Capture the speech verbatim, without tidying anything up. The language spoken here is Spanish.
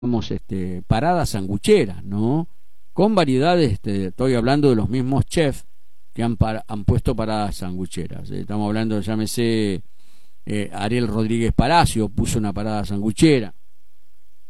digamos, este, paradas sangucheras, ¿no? Con variedades, este, estoy hablando de los mismos chefs que han, para, han puesto paradas sangucheras. Eh, estamos hablando, llámese, eh, Ariel Rodríguez Palacio puso una parada sanguchera.